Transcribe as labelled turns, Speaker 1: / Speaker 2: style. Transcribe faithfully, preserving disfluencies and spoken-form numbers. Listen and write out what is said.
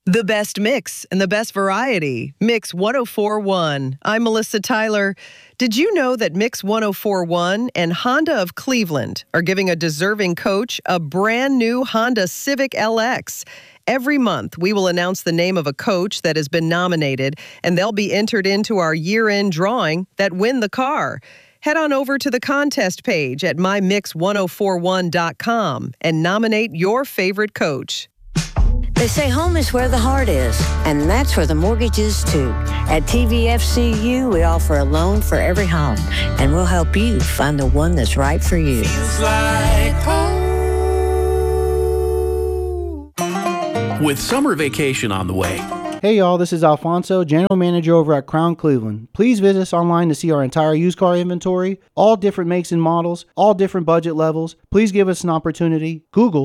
Speaker 1: The best mix and the best variety. Mix one oh four point one. I'm Melissa Tyler. Did you know that Mix one oh four point one and Honda of Cleveland are giving a deserving coach a brand new Honda Civic L X? Every month, we will announce the name of a coach that has been nominated, and they'll be entered into our year-end drawing that win the car. Head on over to the contest page at my mix one oh four one dot com and nominate your favorite coach.
Speaker 2: They say home is where the heart is, and that's where the mortgage is too. At T V F C U, we offer a loan for every home, and we'll help you find the one that's right for you.
Speaker 3: Feels like home. With summer vacation on the way.
Speaker 4: Hey y'all, this is Alfonso, General Manager over at Crown Cleveland. Please visit us online to see our entire used car inventory, all different makes and models, all different budget levels. Please give us an opportunity. Google